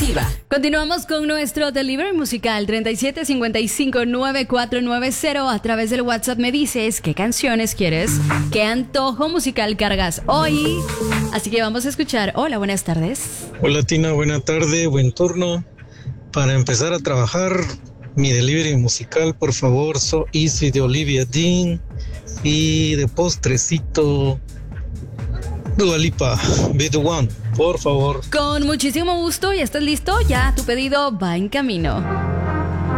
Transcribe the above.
Activa. Continuamos con nuestro delivery musical 37559490. A través del WhatsApp me dices qué canciones quieres, qué antojo musical cargas hoy. Así que vamos a escuchar. Hola, buenas tardes. Hola Tina, buena tarde, buen turno. Para empezar a trabajar, mi delivery musical, por favor, So Easy de Olivia Dean. Y de postrecito, Dua Lipa, Be The One, por favor. Con muchísimo gusto. ¿Ya estás listo? Ya tu pedido va en camino.